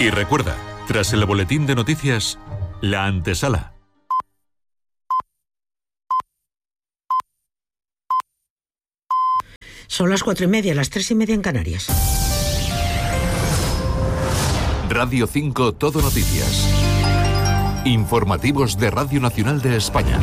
Y recuerda, tras el boletín de noticias, la antesala. Son las 4:30, las 3:30 en Canarias. Radio 5 Todo Noticias. Informativos de Radio Nacional de España.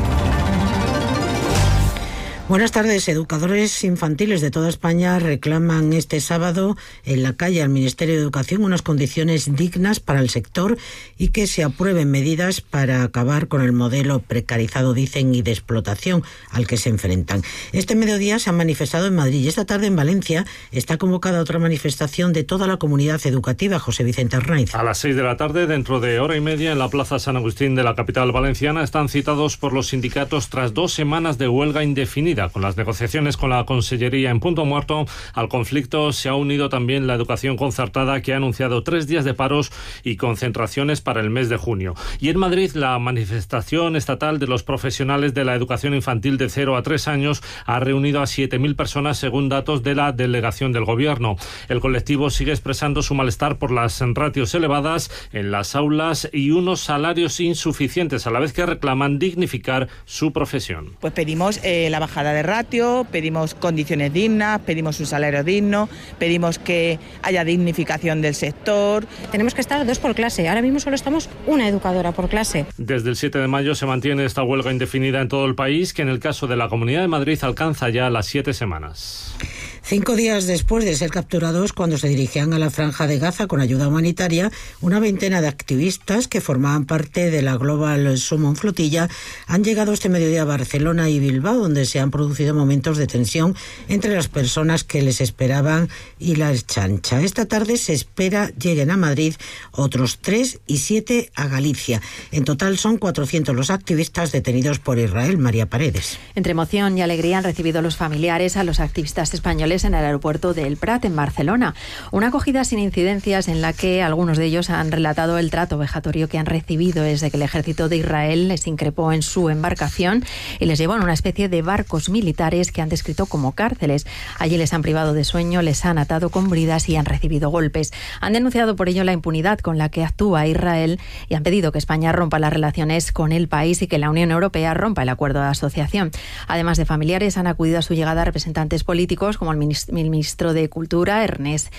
Buenas tardes. Educadores infantiles de toda España reclaman este sábado en la calle al Ministerio de Educación unas condiciones dignas para el sector y que se aprueben medidas para acabar con el modelo precarizado, dicen, y de explotación al que se enfrentan. Este mediodía se han manifestado en Madrid y esta tarde en Valencia está convocada otra manifestación de toda la comunidad educativa. José Vicente Arnaiz. A las 6 de la tarde, dentro de hora y media, en la Plaza San Agustín de la capital valenciana, están citados por los sindicatos tras 2 semanas de huelga indefinida. Con las negociaciones con la Consellería en punto muerto, al conflicto se ha unido también la educación concertada, que ha anunciado 3 días de paros y concentraciones para el mes de junio. Y en Madrid, la manifestación estatal de los profesionales de la educación infantil de 0 a 3 años ha reunido a 7.000 personas, según datos de la delegación del Gobierno. El colectivo sigue expresando su malestar por las ratios elevadas en las aulas y unos salarios insuficientes, a la vez que reclaman dignificar su profesión. Pues pedimos la bajada de ratio, pedimos condiciones dignas, pedimos un salario digno, pedimos que haya dignificación del sector. Tenemos que estar 2 por clase, ahora mismo solo estamos una educadora por clase. Desde el 7 de mayo se mantiene esta huelga indefinida en todo el país, que en el caso de la Comunidad de Madrid alcanza ya las 7 semanas. 5 días después de ser capturados cuando se dirigían a la Franja de Gaza con ayuda humanitaria, una veintena de activistas que formaban parte de la Global Summon Flotilla han llegado este mediodía a Barcelona y Bilbao, donde se han producido momentos de tensión entre las personas que les esperaban y la chancha. Esta tarde se espera lleguen a Madrid otros 3 y 7 a Galicia. En total son 400 los activistas detenidos por Israel. María Paredes. Entre emoción y alegría han recibido los familiares a los activistas españoles en el aeropuerto del Prat, en Barcelona. Una acogida sin incidencias en la que algunos de ellos han relatado el trato vejatorio que han recibido desde que el ejército de Israel les increpó en su embarcación y les llevó en una especie de barcos militares que han descrito como cárceles. Allí les han privado de sueño, les han atado con bridas y han recibido golpes. Han denunciado por ello la impunidad con la que actúa Israel y han pedido que España rompa las relaciones con el país y que la Unión Europea rompa el acuerdo de asociación. Además de familiares, han acudido a su llegada representantes políticos como el ministro de Cultura, Ernest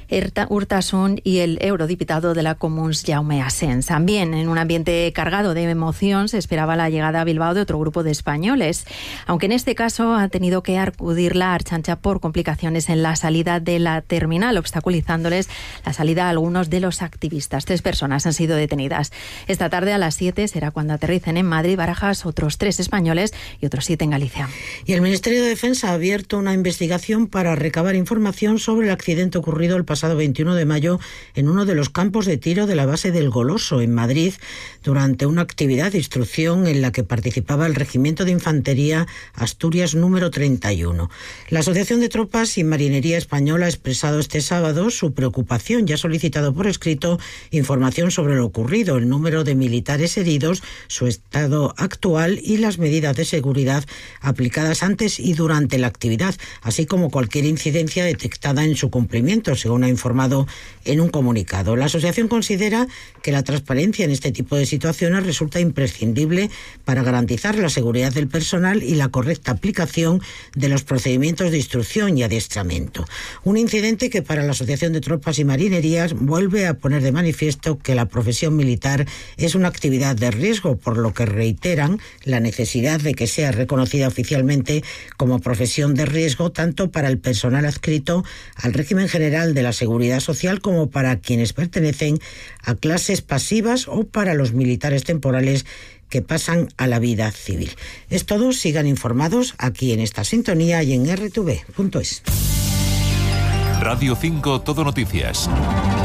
Urtasun, y el eurodiputado de la Comuns, Jaume Asens. También en un ambiente cargado de emoción se esperaba la llegada a Bilbao de otro grupo de españoles, aunque en este caso ha tenido que acudir la Ertzaintza por complicaciones en la salida de la terminal, obstaculizándoles la salida a algunos de los activistas. 3 personas han sido detenidas. Esta tarde a las 7 será cuando aterricen en Madrid, Barajas, otros 3 españoles y otros 7 en Galicia. Y el Ministerio de Defensa ha abierto una investigación para recabar información sobre el accidente ocurrido el pasado 21 de mayo en uno de los campos de tiro de la base del Goloso, en Madrid, durante una actividad de instrucción en la que participaba el Regimiento de Infantería Asturias número 31. La Asociación de Tropas y Marinería Española ha expresado este sábado su preocupación y ha solicitado por escrito información sobre lo ocurrido, el número de militares heridos, su estado actual y las medidas de seguridad aplicadas antes y durante la actividad, así como cualquier incidencia detectada en su cumplimiento, según ha informado en un comunicado. La asociación considera que la transparencia en este tipo de situaciones resulta imprescindible para garantizar la seguridad del personal y la correcta aplicación de los procedimientos de instrucción y adiestramiento. Un incidente que para la Asociación de Tropas y Marinerías vuelve a poner de manifiesto que la profesión militar es una actividad de riesgo, por lo que reiteran la necesidad de que sea reconocida oficialmente como profesión de riesgo tanto para el personal adscrito al régimen general de la Seguridad Social como para quienes pertenecen a clases pasivas o para los militares temporales que pasan a la vida civil. Es todo, sigan informados aquí en esta sintonía y en rtv.es. Radio 5 Todo Noticias.